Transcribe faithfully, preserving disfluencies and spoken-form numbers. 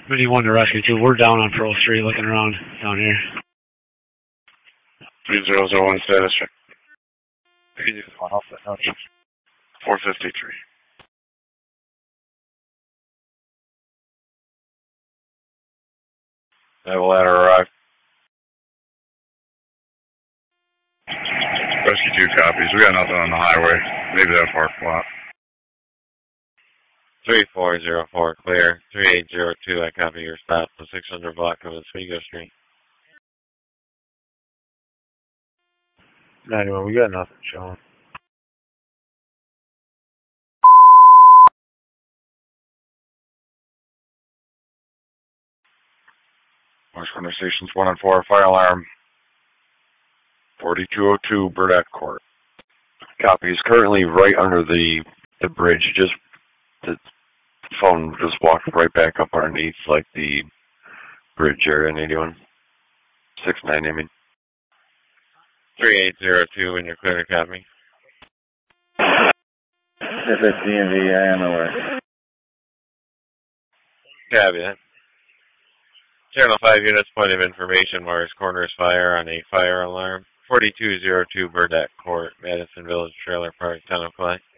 Anyone to rescue too. We're down on Pearl Street looking around down here. three zero zero one status check. four fifty-three. Naval ladder arrived. Rescue two copies. We got nothing on the highway. Maybe that parking lot. three four zero four clear. three eight zero two, I copy your stop. The six hundred block of Oswego Street. ninety-one, we got nothing showing. West Corner Stations one and four, fire alarm. forty-two oh two, Burdette Court. Copy. He's currently right under the the bridge. Just the phone just walked right back up underneath, like the bridge area in eighty-one. six nine, I mean. three eight zero two, when you're clear to copy. If it's D M V, I am aware. Copy that. Channel five units, point of information, Mars Corners fire on a fire alarm. forty-two oh two Burdette Court, Madison Village Trailer Park, ten o'clock.